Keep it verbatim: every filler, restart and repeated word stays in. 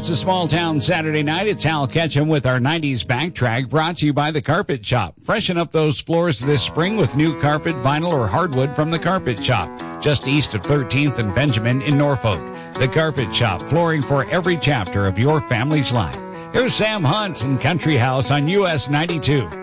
It's a small town Saturday night. It's Hal Ketchum with our nineties backtrack, brought to you by the Carpet Shop. Freshen up those floors this spring with new carpet, vinyl, or hardwood from the Carpet Shop, just east of thirteenth and Benjamin in Norfolk. The Carpet Shop, flooring for every chapter of your family's life. Here's Sam Hunt and Country House on U S ninety-two.